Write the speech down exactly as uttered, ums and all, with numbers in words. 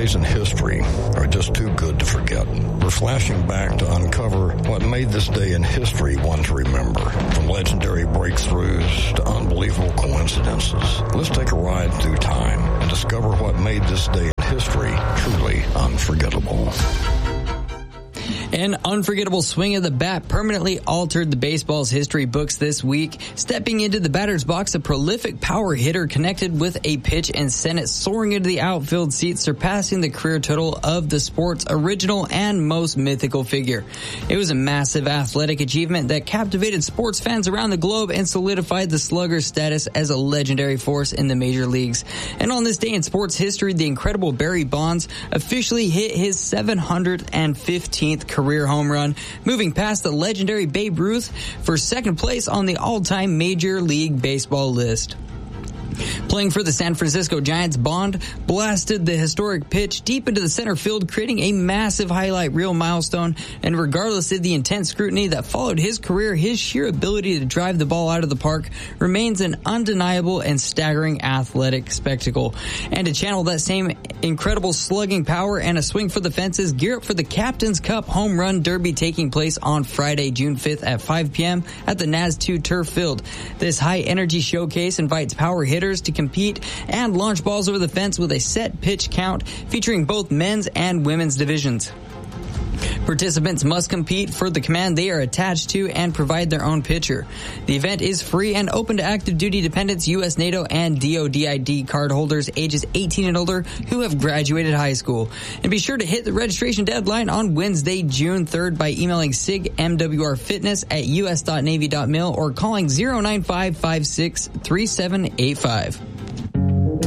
days in history are just too good to forget. We're flashing back to uncover what made this day in history one to remember. From legendary breakthroughs to unbelievable coincidences, let's take a ride through time and discover what made this day in history truly unforgettable. An unforgettable swing of the bat permanently altered the baseball's history books this week. Stepping into the batter's box, a prolific power hitter connected with a pitch and sent it soaring into the outfield seats, surpassing the career total of the sport's original and most mythical figure. It was a massive athletic achievement that captivated sports fans around the globe and solidified the slugger's status as a legendary force in the major leagues. And on this day in sports history, the incredible Barry Bonds officially hit his seven hundred fifteenth career home run, moving past the legendary Babe Ruth for second place on the all-time Major League Baseball list. Playing for the San Francisco Giants, Bond blasted the historic pitch deep into the center field, creating a massive highlight reel milestone. And regardless of the intense scrutiny that followed his career, his sheer ability to drive the ball out of the park remains an undeniable and staggering athletic spectacle. And to channel that same incredible slugging power and a swing for the fences, gear up for the Captain's Cup Home Run Derby taking place on Friday, June fifth at five p.m. at the N A S two Turf Field. This high-energy showcase invites power hitters to compete and launch balls over the fence with a set pitch count featuring both men's and women's divisions. Participants must compete for the command they are attached to and provide their own pitcher. The event is free and open to active duty dependents, U S NATO and D O D I D card holders ages eighteen and older who have graduated high school. And be sure to hit the registration deadline on Wednesday, June third by emailing sig m w r fitness at u s dot navy dot mil or calling zero nine five five six three seven eight five.